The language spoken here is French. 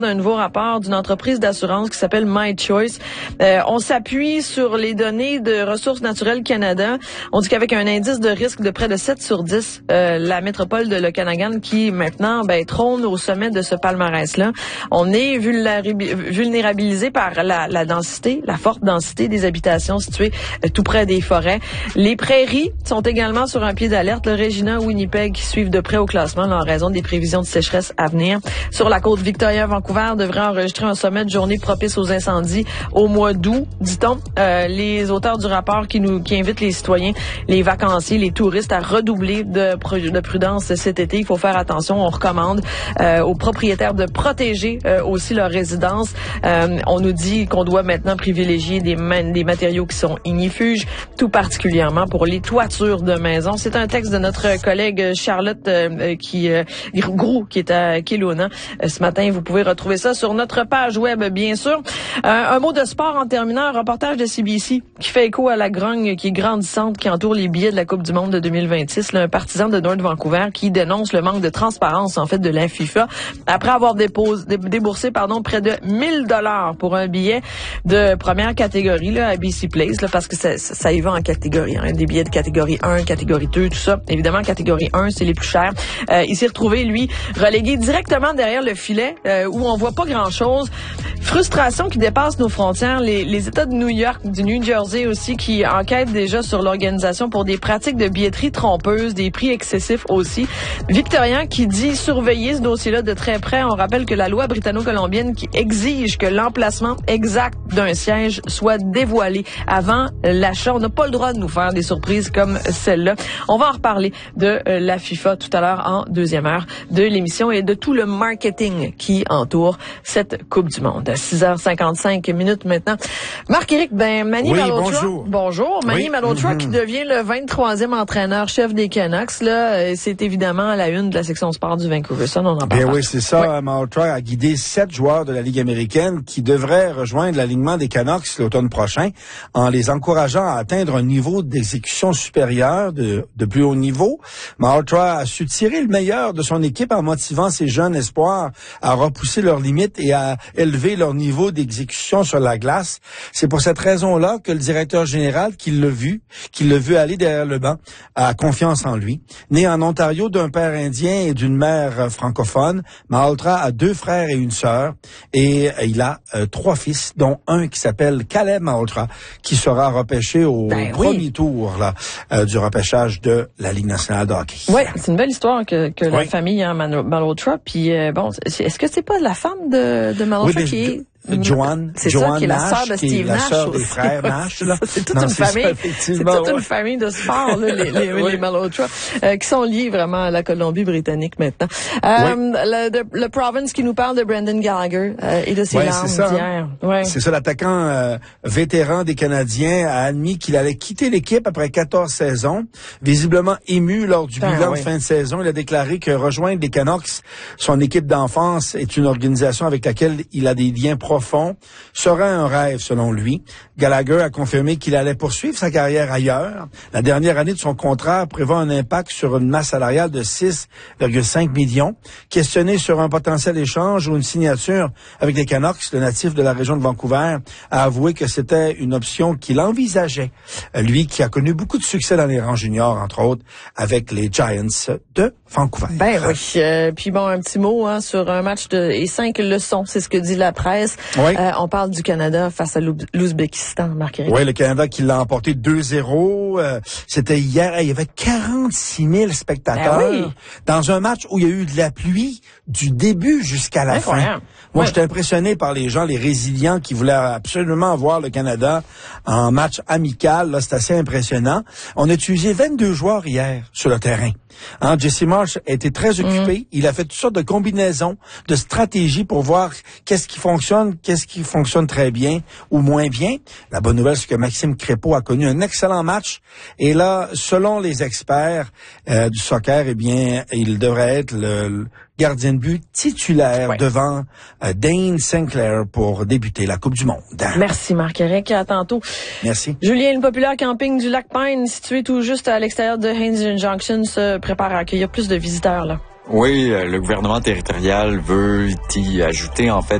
d'un nouveau rapport d'une entreprise d'assurance qui s'appelle My Choice. On s'appuie sur les données de Ressources naturelles Canada. On dit qu'avec un indice de risque de près de 7 sur 10, la métropole de l'Okanagan qui maintenant trône au sommet de ce palmarès-là. On est vulnérabilisé par la densité, la forte densité des habitations situées tout près des forêts. Les prairies sont également sur un pied d'alerte. Le Regina, Winnipeg qui suivent de près au classement en raison des prévisions de sécheresse à venir. Sur la côte Victoria, Vancouver devrait enregistrer un sommet de journée propice aux incendies au mois d'août, dit-on. Les auteurs du rapport qui invitent les citoyens, les vacanciers, les touristes à redoubler de prudence cet été. Il faut faire attention. On recommande aux propriétaires de protéger aussi leur résidence. On nous dit qu'on doit maintenant privilégier des matériaux qui sont ignifuges, tout particulièrement pour les toitures de maisons. C'est un texte de notre collègue Charlotte Groux qui est à Kelowna. Ce matin, vous pouvez retrouver ça sur notre page web, bien sûr. Un mot de sport en terminant, un reportage de CBC qui fait écho à la grogne qui est grandissante qui entoure les billets de la Coupe du monde de 2026. Là, un partisan de North Vancouver qui dénonce le manque de transparence en fait de la FIFA après avoir déboursé près de 1000 $ pour un billet de première catégorie là, à BC Place là, parce que ça y va en catégorie. Hein, des billets de catégorie 1, catégorie 2, tout ça. Évidemment, catégorie 1, c'est les plus chers. Il s'est retrouvé, lui, relégué directement derrière le filet où on voit pas grand-chose. Frustration qui dépasse nos frontières. Les États de New York, du New Jersey aussi, qui enquêtent déjà sur l'organisation pour des pratiques de billetterie trompeuses, des prix excessifs aussi. Victorian qui dit surveiller ce dossier-là de très près. On rappelle que la loi britanno-colombienne qui exige que l'emplacement exact d'un siège soit dévoilé avant l'achat. On n'a pas le droit de nous faire des surprises comme celle-là. On va en reparler de la FIFA tout à l'heure en deuxième heure de l'émission et de tout le marketing qui entoure cette Coupe du monde. 6h55 maintenant. Marc-Éric, Manny Malhotra. Bonjour. Manny Malhotra qui devient le 23e entraîneur-chef des Canucks. Là, c'est évidemment à la une de la section sport du Vancouver Sun. On en parle. Oui, c'est ça. Oui. Malhotra a guidé 7 joueurs de la Ligue américaine qui devraient rejoindre l'alignement des Canucks l'automne prochain en les encourageant à atteindre un niveau d'exécution supérieur de plus haut niveau. Malhotra a su tirer le meilleur de son équipe en motivant ses jeunes espoirs à repousser leurs limites et à élever leur niveau d'exécution sur la glace. C'est pour cette raison-là que le directeur général, qui l'a vu aller derrière le banc, a confiance en lui. Né en Ontario d'un père indien et d'une mère francophone, Malhotra a 2 frères et une sœur et il a 3 fils, dont un qui s'appelle Caleb Malhotra, qui sera repêché au premier tour du repêchage de la Ligue nationale de hockey. Oui, c'est une belle histoire que la famille Malhotra. Puis est-ce que c'est pas la femme de Malhotra qui est... Joanne qui est la sœur de Steve Nash, la sœur des frères Nash. Là. C'est toute une famille. C'est toute une famille de sport, là, les Malhotra, qui sont liés vraiment à la Colombie-Britannique maintenant. Le Province qui nous parle de Brendan Gallagher et de ses larmes d'hier. C'est ça, l'attaquant vétéran des Canadiens a admis qu'il allait quitter l'équipe après 14 saisons. Visiblement ému lors du bilan de fin de saison, il a déclaré que rejoindre les Canucks, son équipe d'enfance, est une organisation avec laquelle il a des liens profond, serait un rêve selon lui. Gallagher a confirmé qu'il allait poursuivre sa carrière ailleurs. La dernière année de son contrat prévoit un impact sur une masse salariale de 6,5 millions. Questionné sur un potentiel échange ou une signature avec les Canucks, le natif de la région de Vancouver a avoué que c'était une option qu'il envisageait. Lui qui a connu beaucoup de succès dans les rangs juniors, entre autres, avec les Giants de Vancouver. Puis un petit mot sur un match et 5 leçons, c'est ce que dit la presse. Oui. On parle du Canada face à l'Ouzbékistan, Marc-Éric. Oui, le Canada qui l'a emporté 2-0. C'était hier. Il y avait 46 000 spectateurs dans un match où il y a eu de la pluie du début jusqu'à la fin. Moi, j'étais impressionné par les gens, les résilients qui voulaient absolument voir le Canada en match amical. Là, c'est assez impressionnant. On a utilisé 22 joueurs hier sur le terrain. Jesse Marsh a été très occupé. Il a fait toutes sortes de combinaisons, de stratégies pour voir qu'est-ce qui fonctionne très bien ou moins bien. La bonne nouvelle, c'est que Maxime Crépeau a connu un excellent match. Et là, selon les experts du soccer, il devrait être le gardien de but titulaire devant Dane Sinclair pour débuter la Coupe du monde. Merci Marc-Éric, à tantôt. Merci. Julien, le populaire camping du Lac Pine, situé tout juste à l'extérieur de Haynes Junction, se prépare à accueillir plus de visiteurs là. Oui, le gouvernement territorial veut y ajouter en fait